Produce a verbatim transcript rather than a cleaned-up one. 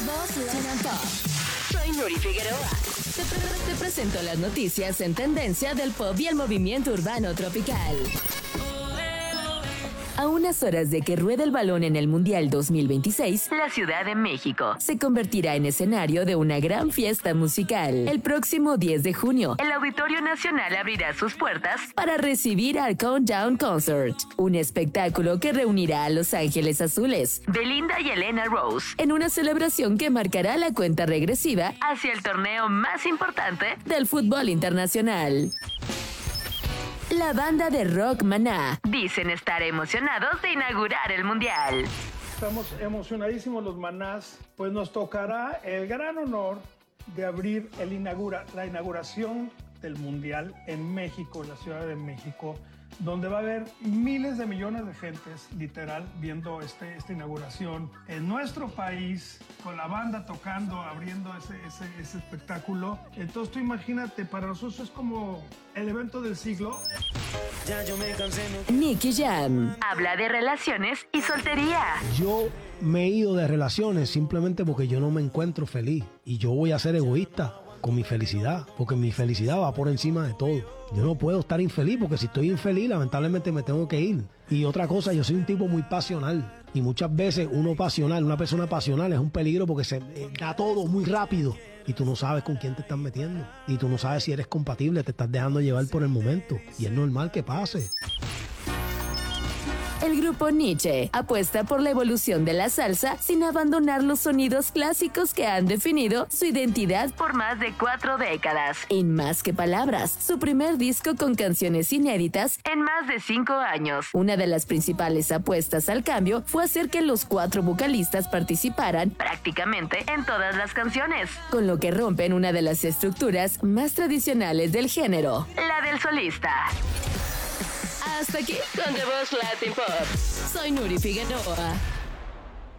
Voz Latin Pop. Soy Nuri Figueroa. Te, pre- te presento las noticias en tendencia del pop y el movimiento urbano tropical. A unas horas de que ruede el balón en el Mundial dos mil veintiséis, la Ciudad de México se convertirá en escenario de una gran fiesta musical. El próximo diez de junio, el Auditorio Nacional abrirá sus puertas para recibir al Countdown Concert, un espectáculo que reunirá a Los Ángeles Azules, Belinda y Elena Rose, en una celebración que marcará la cuenta regresiva hacia el torneo más importante del fútbol internacional. La banda de rock Maná dicen estar emocionados de inaugurar el Mundial. Estamos emocionadísimos los Manás, pues nos tocará el gran honor de abrir el inaugura, la inauguración del Mundial en México, en la Ciudad de México, donde va a haber miles de millones de gentes, literal, viendo este, esta inauguración en nuestro país, con la banda tocando, abriendo ese, ese, ese espectáculo. Entonces tú imagínate, para nosotros es como el evento del siglo. Ya yo me cansé, no. Nicky Jam habla de relaciones y soltería. Yo me he ido de relaciones simplemente porque yo no me encuentro feliz y yo voy a ser egoísta con mi felicidad, porque mi felicidad va por encima de todo. Yo no puedo estar infeliz porque si estoy infeliz lamentablemente me tengo que ir. Y otra cosa, yo soy un tipo muy pasional y muchas veces uno pasional, una persona pasional es un peligro porque se eh, da todo muy rápido y tú no sabes con quién te estás metiendo y tú no sabes si eres compatible, te estás dejando llevar por el momento y es normal que pase. El grupo Nietzsche apuesta por la evolución de la salsa sin abandonar los sonidos clásicos que han definido su identidad por más de cuatro décadas. En Más que Palabras, su primer disco con canciones inéditas en más de cinco años. Una de las principales apuestas al cambio fue hacer que los cuatro vocalistas participaran prácticamente en todas las canciones, con lo que rompen una de las estructuras más tradicionales del género, la del solista. Hasta aquí con The Voz Latin Pop. Soy Nuri Figueroa.